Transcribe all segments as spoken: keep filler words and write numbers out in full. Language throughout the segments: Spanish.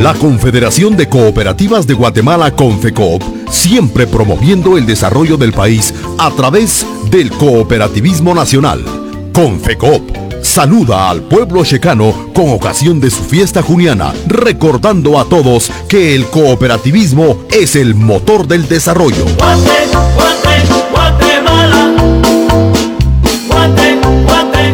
La Confederación de Cooperativas de Guatemala, CONFECOOP, siempre promoviendo el desarrollo del país a través del cooperativismo nacional. CONFECOOP saluda al pueblo checano con ocasión de su fiesta juniana, recordando a todos que el cooperativismo es el motor del desarrollo. Guate, Guate, Guatemala. Guate, Guate,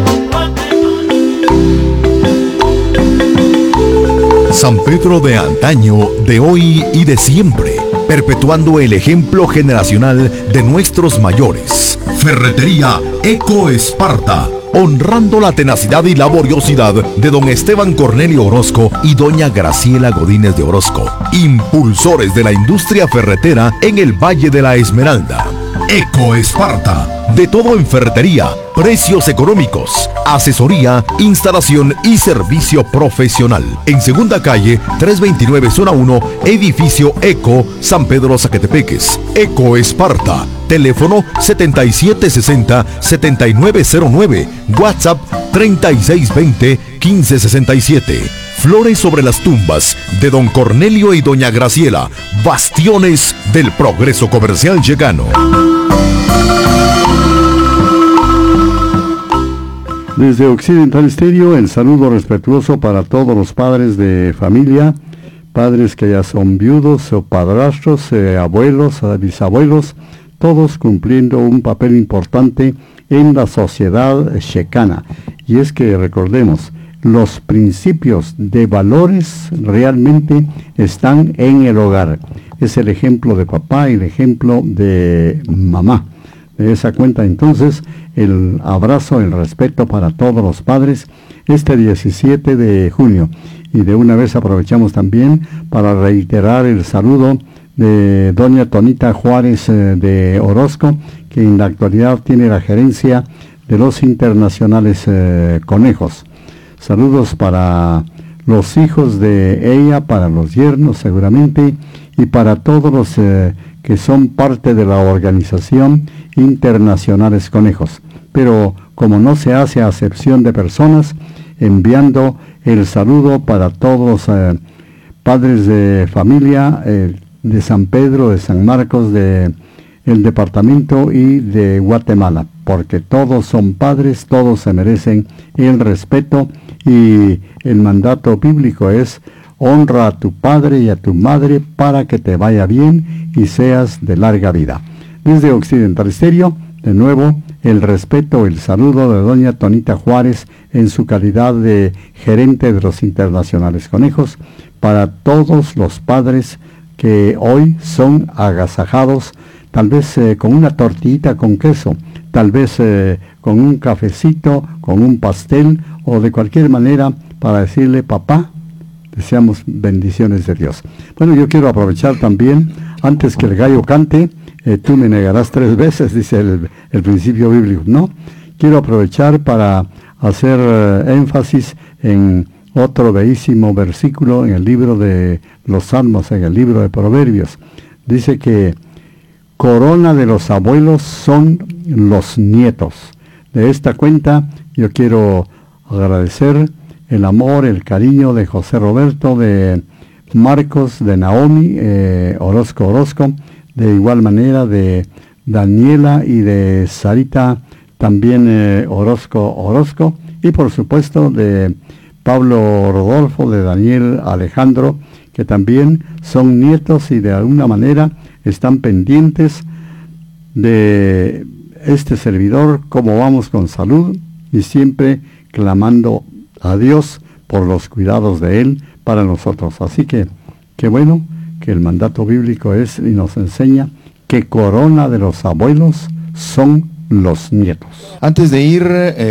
Guatemala. San Pedro de antaño, de hoy y de siempre, perpetuando el ejemplo generacional de nuestros mayores. Ferretería Eco Esparta, honrando la tenacidad y laboriosidad de don Esteban Cornelio Orozco y doña Graciela Godínez de Orozco, impulsores de la industria ferretera en el Valle de la Esmeralda. Eco Esparta, de todo en ferretería, precios económicos, asesoría, instalación y servicio profesional. En Segunda Calle, trescientos veintinueve, Zona uno, Edificio Eco, San Pedro Zacatepeques. Eco Esparta, teléfono setenta y siete sesenta, setenta y nueve cero nueve, WhatsApp treinta y seis veinte, quince sesenta y siete. Flores sobre las tumbas de don Cornelio y doña Graciela, bastiones del progreso comercial checano. Desde Occidental Estéreo, el saludo respetuoso para todos los padres de familia, padres que ya son viudos o padrastros, eh, abuelos, eh, bisabuelos, todos cumpliendo un papel importante en la sociedad checana. Y es que recordemos, los principios de valores realmente están en el hogar. Es el ejemplo de papá y el ejemplo de mamá. De esa cuenta, entonces, el abrazo, el respeto para todos los padres este diecisiete de junio. Y de una vez aprovechamos también para reiterar el saludo de doña Tonita Juárez eh, de Orozco, que en la actualidad tiene la gerencia de los internacionales eh, conejos. Saludos para los hijos de ella, para los yernos seguramente, y para todos los eh, que son parte de la organización Internacionales Conejos. Pero como no se hace acepción de personas, enviando el saludo para todos los eh, padres de familia eh, de San Pedro, de San Marcos, de el departamento y de Guatemala, porque todos son padres, todos se merecen el respeto, y el mandato bíblico es: honra a tu padre y a tu madre para que te vaya bien y seas de larga vida. Desde Occidental Estéreo, de nuevo, el respeto, el saludo de doña Tonita Juárez en su calidad de gerente de los Internacionales Conejos, para todos los padres que hoy son agasajados, tal vez eh, con una tortillita con queso, tal vez eh, con un cafecito, con un pastel, o de cualquier manera para decirle: papá, deseamos bendiciones de Dios. Bueno, yo quiero aprovechar también, antes que el gallo cante, eh, tú me negarás tres veces, dice el, el principio bíblico, ¿no? Quiero aprovechar para hacer eh, énfasis en otro bellísimo versículo en el libro de los Salmos, en el libro de Proverbios. Dice que corona de los abuelos son los nietos. De esta cuenta yo quiero agradecer el amor, el cariño de José Roberto, de Marcos, de Naomi eh, Orozco Orozco, de igual manera de Daniela y de Sarita también eh, Orozco Orozco, y por supuesto de Pablo Rodolfo, de Daniel Alejandro, que también son nietos y de alguna manera están pendientes de este servidor, cómo vamos con salud, y siempre clamando a Dios por los cuidados de Él para nosotros. Así que, qué bueno que el mandato bíblico es y nos enseña que corona de los abuelos son los nietos. Antes de ir... Eh